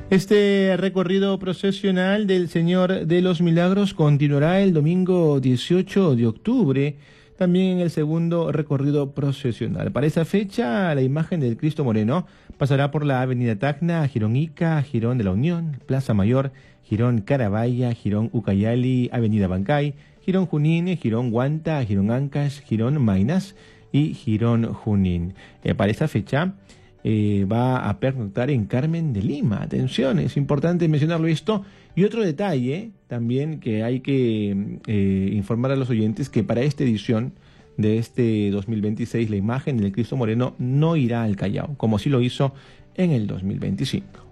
Este recorrido procesional del Señor de los Milagros continuará el domingo 18 de octubre, también en el segundo recorrido procesional. Para esa fecha, la imagen del Cristo Moreno pasará por la Avenida Tacna, Girón Ica, Girón de la Unión, Plaza Mayor, Girón Carabaya, Girón Ucayali, Avenida Bancay, Girón Junín, Girón Guanta, Girón Ancash, Girón Maynas y Girón Junín. Para esta fecha va a pernoctar en Carmen de Lima. Atención, es importante mencionarlo esto. Y otro detalle también que hay que informar a los oyentes, que para esta edición de este 2026 la imagen del Cristo Moreno no irá al Callao, como sí lo hizo en el 2025.